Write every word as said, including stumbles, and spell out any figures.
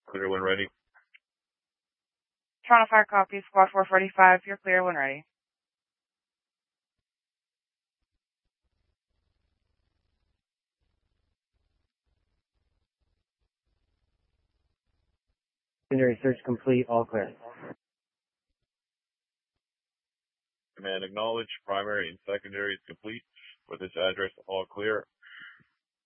Clear when ready. Toronto Fire copy, squad four forty-five, you're clear when ready. Secondary search complete, all clear. Command acknowledged. Primary and secondary is complete. For this address, all clear.